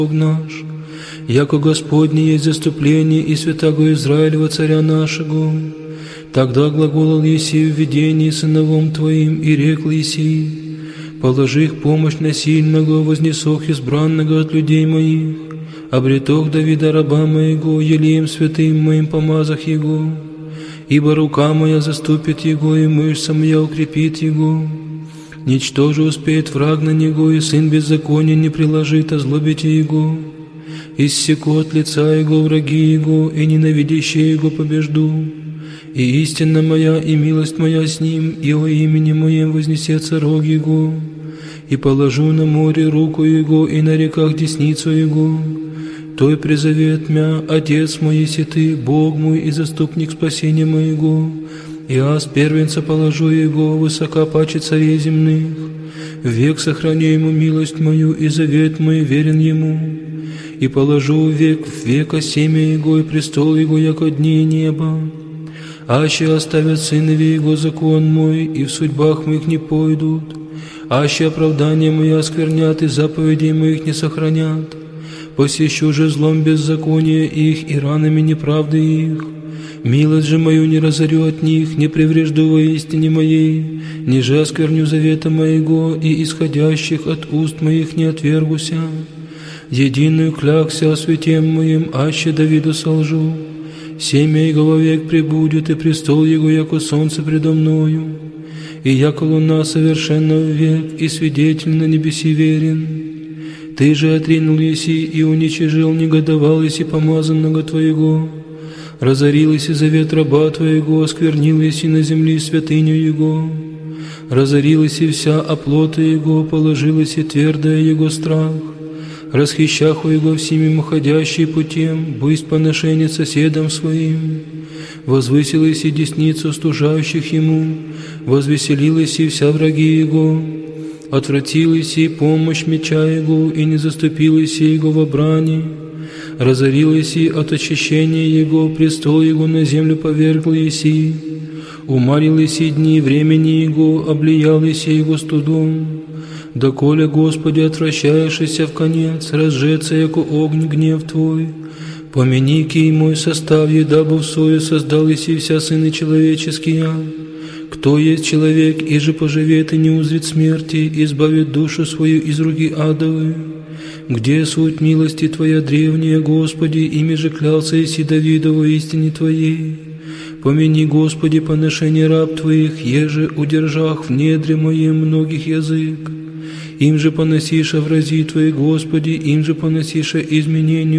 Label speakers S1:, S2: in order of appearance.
S1: Бог наш, яко Господне есть заступление и святаго Израилева царя нашего. Тогда глаголал еси в видении сыновом Твоим, и рекл еси: положи их помощь насильного, вознесох избранного от людей моих, обретох Давида раба моего, елеем святым моим помазах его, ибо рука моя заступит его, и мышца моя укрепит его. Ничто же успеет враг на него, и сын беззакония не приложит озлобите его. Иссеку от лица его враги его, и ненавидящие его побежду. И истина моя, и милость моя с ним, и о имени моем вознесется рог его. И положу на море руку его, и на реках десницу его. Той призовет мя, Отец мой, еси ты, Бог мой и заступник спасения моего. И аз первенца положу его, высока паче царей земных. Век сохраню ему милость мою, и завет мой верен ему. И положу век в века семя его, и престол его, яко дни неба. Аще оставят сынове его закон мой, и в судьбах моих не пойдут. Аще оправдания мои осквернят, и заповедей моих не сохранят. Посещу же злом беззакония их, и ранами неправды их. Милость же мою не разорю от них, не преврежду во истине моей, ниже оскверню завета моего, и исходящих от уст моих не отвергуся. Единую клякся о святем моем, аще Давиду солжу. Семя его вовек пребудет, и престол его, яко солнце предо мною. И яко луна совершенно век, и свидетель на небеси верен. Ты же отринул еси, и уничижил, негодовал еси помазанного Твоего. Разорил еси завет раба Твоего, осквернил еси на земли святыню Его. Разорил еси вся оплота Его, положил еси твердое Его страх. Расхищаху Его всеми муходящий путем, бысть поношение соседам своим. Возвысил еси десницу стужающих Ему, возвеселил еси вся враги Его. Отвратил еси помощь меча Его, и не заступил еси Его во брани. Разорил еси от очищения Его, престол Его на землю повергл еси. Умарил еси дни времени Его, облиял еси Его студом. Доколе, Господи, отвращаешься в конец, разжеться, яко огонь гнев Твой. Помяни кий мой составье, дабы в сою создал еси вся сыны человеческие. Кто есть человек, и же поживет и не узрит смерти, избавит душу свою из руки адовой. Где суть милости Твоя древняя, Господи, ими же клялся еси Давида во истине Твоей. Помяни, Господи, поношение раб Твоих, еже удержах в недре моем многих язык. Им же поносиша врази Твои, Господи, им же поносиша изменению